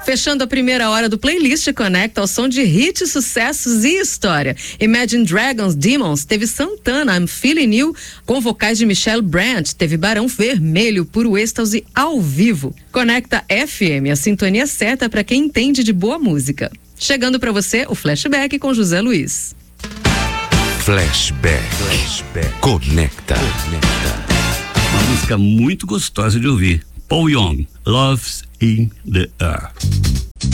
Fechando a primeira hora do playlist Conecta ao som de hits, sucessos e história. Imagine Dragons, Demons, teve Santana, I'm Feeling You, com vocais de Michelle Brandt, teve Barão Vermelho, Puro Êxtase ao vivo. Conecta FM, a sintonia certa para quem entende de boa música. Chegando para você, o Flashback com José Luiz. Flashback. Conecta. Uma música muito gostosa de ouvir. Paul Young, Love's in the Air.